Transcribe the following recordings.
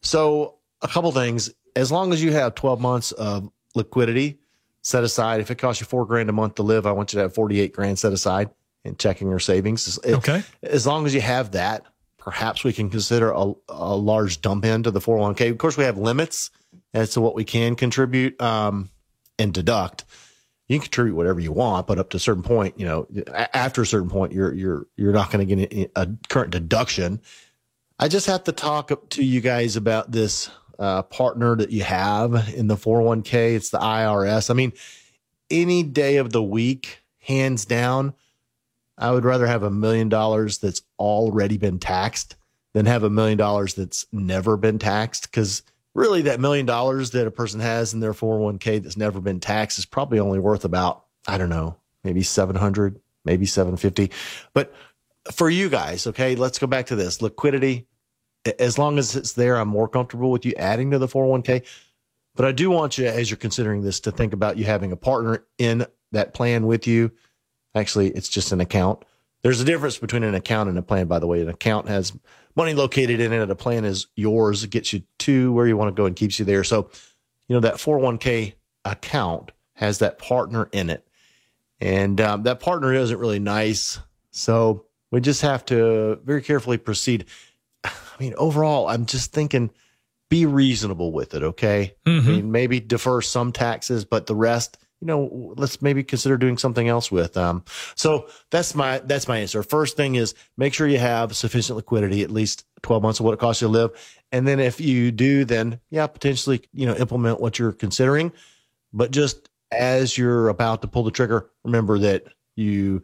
So a couple things. As long as you have 12 months of liquidity set aside, if it costs you $4,000 a month to live, I want you to have 48 grand set aside in checking or savings. Okay. As long as you have that, perhaps we can consider a large dump into the 401k. Of course, we have limits as to what we can contribute and deduct. You can contribute whatever you want, but up to a certain point, after a certain point, you're not going to get a current deduction. I just have to talk to you guys about this partner that you have in the 401k. It's the IRS. I mean, any day of the week, hands down, I would rather have $1 million that's already been taxed than have $1 million that's never been taxed. Because really, that $1 million that a person has in their 401k that's never been taxed is probably only worth about, I don't know, maybe 700, maybe 750. But for you guys, okay, let's go back to this liquidity. As long as it's there, I'm more comfortable with you adding to the 401k. But I do want you, as you're considering this, to think about you having a partner in that plan with you. Actually, it's just an account. There's a difference between an account and a plan, by the way. An account has money located in it. A plan is yours. It gets you to where you want to go and keeps you there. So, that 401k account has that partner in it. And that partner isn't really nice. So we just have to very carefully proceed. I mean, overall, I'm just thinking be reasonable with it, okay? Mm-hmm. I mean, maybe defer some taxes, but the rest, let's maybe consider doing something else with. So that's my answer. First thing is make sure you have sufficient liquidity, at least 12 months of what it costs you to live. And then if you do, then potentially, implement what you're considering. But just as you're about to pull the trigger, remember that you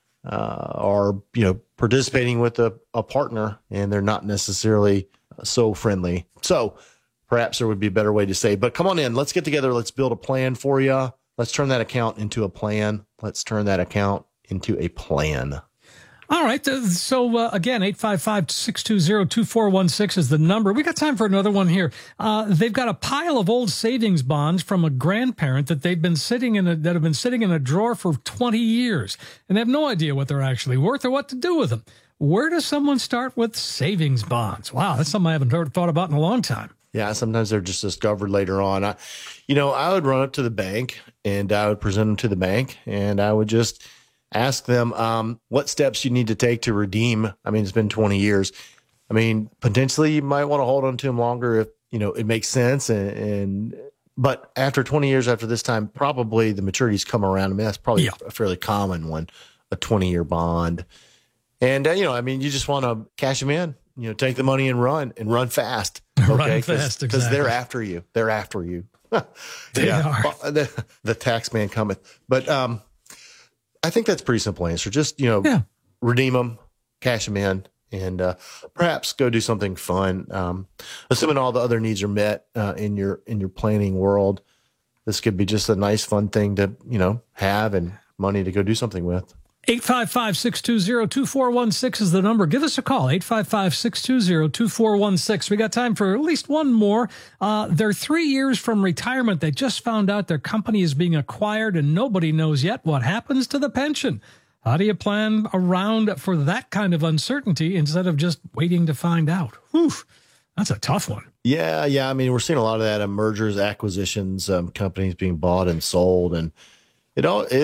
are, participating with a partner and they're not necessarily so friendly. So perhaps there would be a better way to say, but come on in, let's get together. Let's build a plan for you. Let's turn that account into a plan. All right. So again, 855-620-2416 is the number. We got time for another one here. They've got a pile of old savings bonds from a grandparent that have been sitting in a drawer for 20 years, and they have no idea what they're actually worth or what to do with them. Where does someone start with savings bonds? Wow, that's something I haven't thought about in a long time. Yeah, sometimes they're just discovered later on. I would run up to the bank and I would present them to the bank and I would just ask them what steps you need to take to redeem. I mean, it's been 20 years. I mean, potentially you might want to hold on to them longer if, it makes sense. But after 20 years after this time, probably the maturities come around. I mean, that's probably a fairly common one, a 20-year bond. And, you just want to cash them in, take the money and run fast. Okay? Run fast, exactly. Because they're after you. They are. The tax man cometh. But I think that's a pretty simple answer. Just, redeem them, cash them in, and perhaps go do something fun. Assuming all the other needs are met in your planning world, this could be just a nice, fun thing to, have and money to go do something with. 855-620-2416 is the number. Give us a call, 855-620-2416. We got time for at least one more. They're 3 years from retirement. They just found out their company is being acquired and nobody knows yet what happens to the pension. How do you plan around for that kind of uncertainty instead of just waiting to find out? Whew, that's a tough one. Yeah. I mean, we're seeing a lot of that in mergers, acquisitions, companies being bought and sold. And it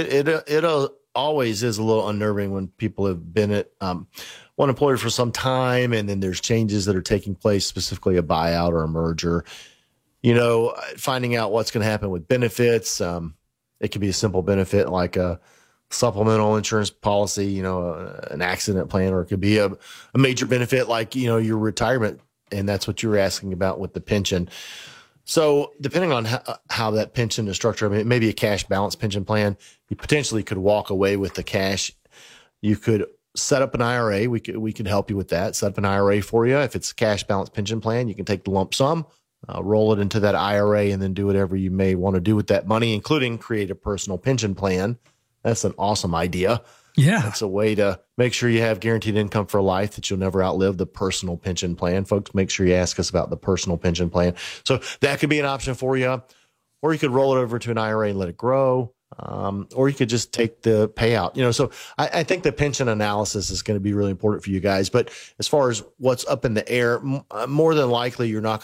always is a little unnerving when people have been at one employer for some time and then there's changes that are taking place, specifically a buyout or a merger. Finding out what's going to happen with benefits. It could be a simple benefit like a supplemental insurance policy, an accident plan, or it could be a major benefit like, your retirement. And that's what you were asking about with the pension. So depending on how that pension is structured, I mean, it may be a cash balance pension plan. You potentially could walk away with the cash. You could set up an IRA. We could help you with that. Set up an IRA for you. If it's a cash balance pension plan, you can take the lump sum, roll it into that IRA, and then do whatever you may want to do with that money, including create a personal pension plan. That's an awesome idea. Yeah. It's a way to make sure you have guaranteed income for life, that you'll never outlive the personal pension plan. Folks, make sure you ask us about the personal pension plan. So that could be an option for you. Or you could roll it over to an IRA and let it grow. Or you could just take the payout. So I think the pension analysis is going to be really important for you guys. But as far as what's up in the air, more than likely, you're not going